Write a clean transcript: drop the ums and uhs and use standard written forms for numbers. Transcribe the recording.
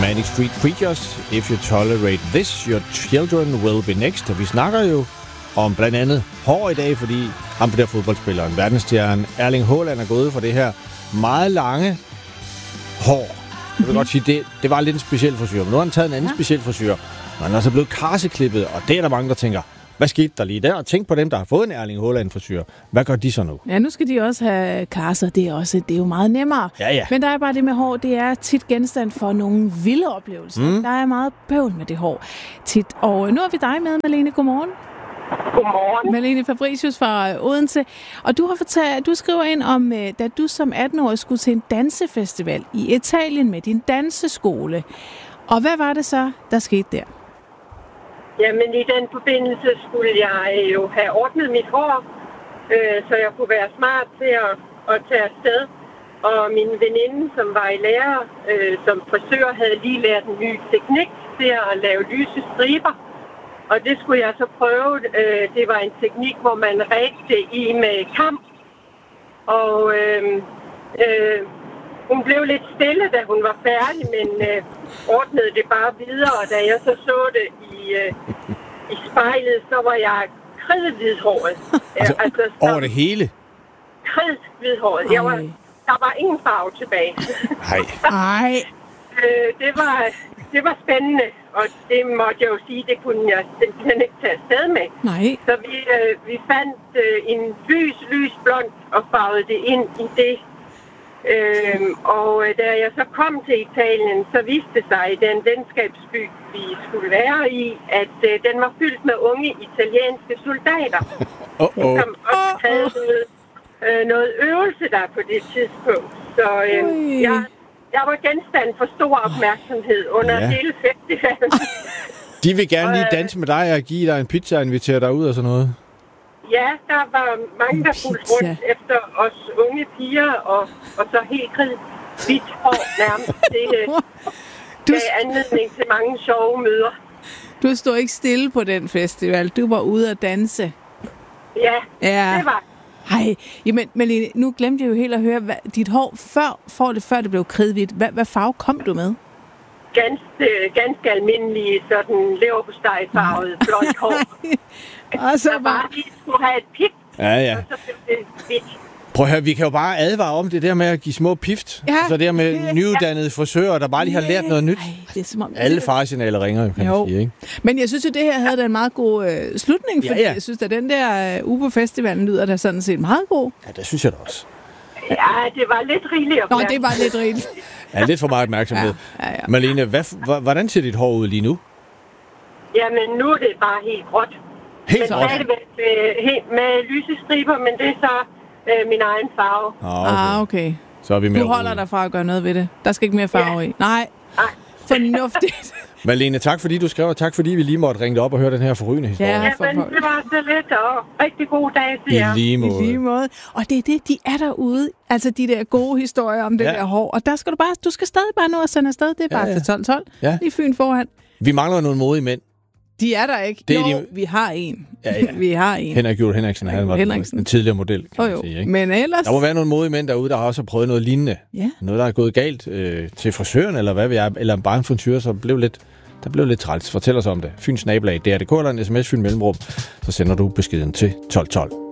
Manic Street Preachers. If you tolerate this, your children will be next. Og vi snakker jo om blandt andet hår i dag, fordi ham på der fodboldspilleren, verdensstjernen Erling Haaland er gået for det her meget lange hår. Jeg vil godt sige, det var lidt en speciel frisyr, men nu har han taget en anden speciel frisyr. Men han er så blevet karseklippet, og det er der mange, der tænker, hvad skete der lige der? Og tænk på dem, der har fået en Erling Haaland-frisyr. Hvad gør de så nu? Ja, nu skal de også have karser. Det er jo meget nemmere. Ja. Men der er bare det med hår, det er tit genstand for nogle vilde oplevelser. Der er meget bøvl med det hår tit. Og nu er vi dig med, Malene. Godmorgen. Godmorgen. Malene Fabricius fra Odense. Og du skriver ind om, da du som 18-årig skulle til en dansefestival i Italien med din danseskole. Og hvad var det så, der skete der? Jamen, i den forbindelse skulle jeg jo have ordnet mit hår, så jeg kunne være smart til at tage afsted. Og min veninde, som var i lærer som frisør, havde lige lært en ny teknik til at lave lyse striber. Og det skulle jeg så prøve. Det var en teknik, hvor man rægte i med kam. Og hun blev lidt stille, da hun var færdig, men ordnede det bare videre. Og da jeg så det i spejlet, så var jeg kridhvidhåret. Altså over det hele? Kridhvidhåret. Der var ingen farve tilbage. Nej. Det var spændende, og det måtte jeg jo sige, det kunne jeg simpelthen ikke tage afsted med. Nej. Så vi fandt en lys blond og farvede det ind i det. Og da jeg så kom til Italien, så viste det sig i den venskabsby, vi skulle være i, at den var fyldt med unge italienske soldater, som også havde noget øvelse der på det tidspunkt. Så jeg var genstand for stor opmærksomhed under hele festivalen. De vil gerne lige danse med dig og give dig en pizza og invitere dig ud og sådan noget. Ja, der var mange, der fulgte rundt efter os unge piger, og så helt hvidt hår nærmest. Det gav anledning til mange sjove møder. Du stod ikke stille på den festival. Du var ude at danse. Ja, det var. Hej, jamen Malene, nu glemte jeg jo helt at høre, dit hår før det blev kridhvidt. Hvad farve kom du med? Ganske almindelige, sådan leverpostejfarvet blond hår. Og så bare lige skulle have et pip, ja. og så blev det hvidt. Prøv at høre, vi kan jo bare advare om det der med at give små pift. Ja, så det med nyuddannede frisører, der bare lige har lært noget nyt. Det er som om, alle faresignaler ringer jo, kan man sige, ikke? Men jeg synes jo, det her havde da en meget god slutning, fordi jeg synes, at den der uge på festivalen lyder da sådan set meget god. Ja, det synes jeg da også. Ja, det var lidt rigeligt opmærksomhed. Det var lidt rigeligt. Ja, lidt for meget opmærksomhed. Ja. Malene, hvordan ser dit hår ud lige nu? Jamen, nu er det bare helt gråt. Helt gråt? Med lyse striber, men det er så min egen farve. Okay. Så er vi med. Du holder dig fra at gøre noget ved det. Der skal ikke mere farve i. Nej. Fornuftigt. Malene, tak fordi du skrev, og tak fordi vi lige måtte ringe dig op og høre den her forrygende historie. Ja, men det var så lidt, og rigtig god dag til jer. I lige måde. Og det er det, de er derude. Altså de der gode historier om det der hår. Og der skal du skal stadig bare nå at sende afsted. Det er bare til 12-12. Ja. Lige Fyn foran. Vi mangler nogle modige mænd. De er der ikke. Vi har en. Ja. Vi har en. Henrik Hjort Henriksen, han var en tidligere model, kan man sige. Ikke? Men ellers... Der må være nogle modige mænd derude, der har også prøvet noget lignende. Ja. Noget, der er gået galt til frisøren, eller hvad vi er, eller bare en frityr, så der blev lidt træls. Fortæl os om det. Fyns nabolag, DRDK eller en sms Fyn Mellemrum, så sender du beskeden til 1212.